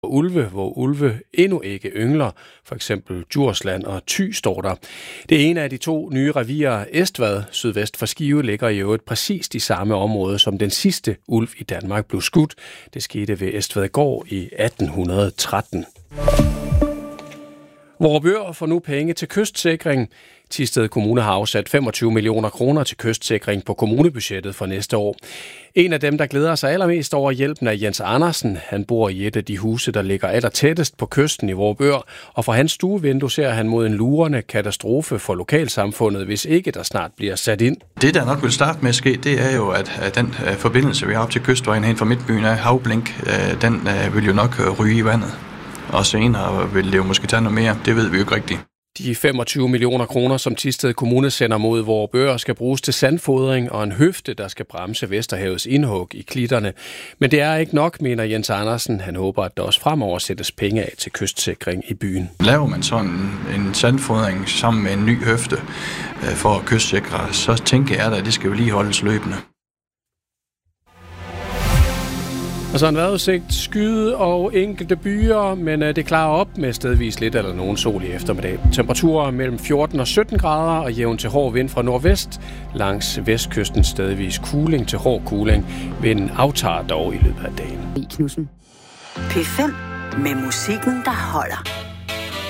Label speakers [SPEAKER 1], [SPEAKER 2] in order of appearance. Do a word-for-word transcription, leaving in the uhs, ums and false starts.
[SPEAKER 1] ulve, hvor ulve endnu ikke yngler. For eksempel Djursland og Thy står der. Det ene af de to nye revirer, Estvad, sydvest for Skive, ligger i øvrigt præcis i samme område, som den sidste ulv i Danmark blev skudt. Det skete ved Estvadgård i atten tretten. Vorupør får nu penge til kystsikring. Thisted Kommune har afsat femogtyve millioner kroner til kystsikring på kommunebudgettet for næste år. En af dem, der glæder sig allermest over hjælpen, er Jens Andersen. Han bor i et af de huse, der ligger aller tættest på kysten i Vorupør, og fra hans stuevindue ser han mod en lurende katastrofe for lokalsamfundet, hvis ikke der snart bliver sat ind.
[SPEAKER 2] Det, der nok vil starte med at ske, det er jo, at, at den uh, forbindelse, vi har op til kystvejen hen fra Midtbyen af Havblink, uh, den uh, vil jo nok uh, ryge i vandet. Og senere vil det jo måske tage noget mere. Det ved vi jo ikke rigtigt.
[SPEAKER 1] De femogtyve millioner kroner, som Thisted Kommune sender mod Vorupør, skal bruges til sandfodring og en høfde, der skal bremse Vesterhavets indhug i klitterne. Men det er ikke nok, mener Jens Andersen. Han håber, at der også fremover sættes penge af til kystsikring i byen.
[SPEAKER 2] Laver man sådan en sandfodring sammen med en ny høfde for at kystsikre, så tænker jeg, at det skal jo lige holdes løbende.
[SPEAKER 1] Og så en vejrudsigt, skyde og enkelte byer, men det klarer op med stedvis lidt eller nogen sol i eftermiddag. Temperaturer mellem fjorten og sytten grader og jævn til hård vind fra nordvest. Langs vestkysten stedvis kuling til hård kuling. Vinden aftager dog i løbet af dagen.
[SPEAKER 3] Knudsen. P fem med musikken, der holder.